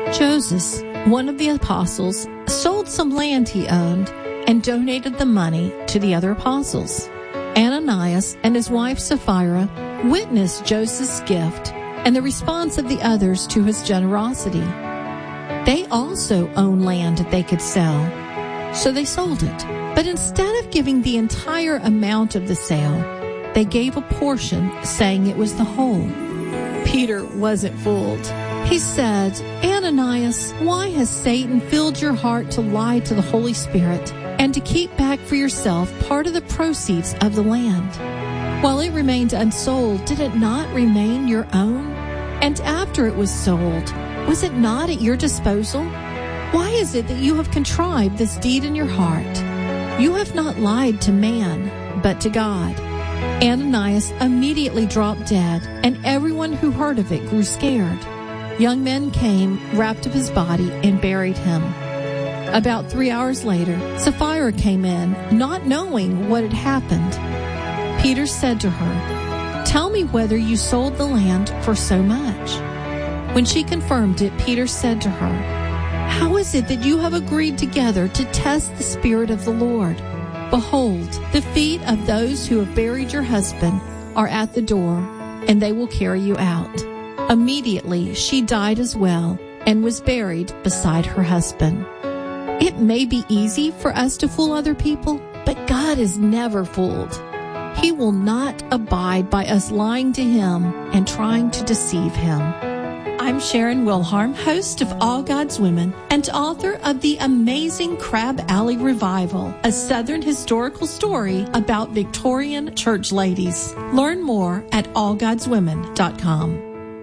Joseph, one of the apostles, sold some land he owned and donated the money to the other apostles. Ananias and his wife Sapphira witnessed Joseph's gift and the response of the others to his generosity. They also owned land that they could sell, so they sold it. But instead of giving the entire amount of the sale, they gave a portion, saying it was the whole. Peter wasn't fooled. He said, "Ananias, why has Satan filled your heart to lie to the Holy Spirit and to keep back for yourself part of the proceeds of the land? While it remained unsold, did it not remain your own? And after it was sold, was it not at your disposal? Why is it that you have contrived this deed in your heart? You have not lied to man, but to God." Ananias immediately dropped dead, and everyone who heard of it grew scared. Young men came, wrapped up his body, and buried him. About 3 hours later, Sapphira came in, not knowing what had happened. Peter said to her, "Tell me whether you sold the land for so much." When she confirmed it, Peter said to her, "How is it that you have agreed together to test the Spirit of the Lord? Behold, the feet of those who have buried your husband are at the door, and they will carry you out." Immediately she died as well and was buried beside her husband. It may be easy for us to fool other people, but God is never fooled. He will not abide by us lying to him and trying to deceive him. I'm Sharon Wilharm, host of All God's Women and author of The Amazing Crab Alley Revival, a Southern historical story about Victorian church ladies. Learn more at allgodswomen.com.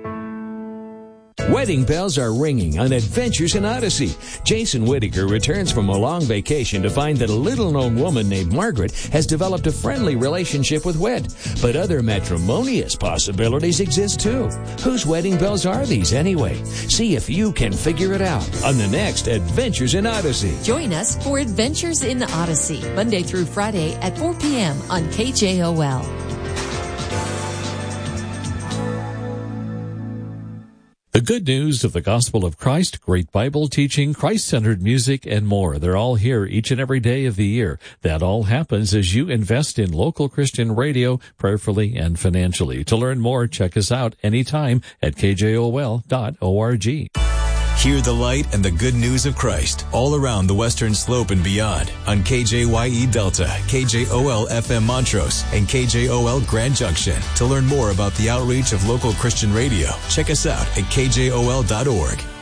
Wedding bells are ringing on Adventures in Odyssey. Jason Whittaker returns from a long vacation to find that a little-known woman named Margaret has developed a friendly relationship with Whit. But other matrimonious possibilities exist too. Whose wedding bells are these anyway? See if you can figure it out on the next Adventures in Odyssey. Join us for Adventures in Odyssey, Monday through Friday at 4 p.m. on KJOL. The good news of the gospel of Christ, great Bible teaching, Christ-centered music, and more. They're all here each and every day of the year. That all happens as you invest in local Christian radio, prayerfully and financially. To learn more, check us out anytime at kjol.org. Hear the light and the good news of Christ all around the Western Slope and beyond on KJYE Delta, KJOL FM Montrose, and KJOL Grand Junction. To learn more about the outreach of local Christian radio, check us out at kjol.org.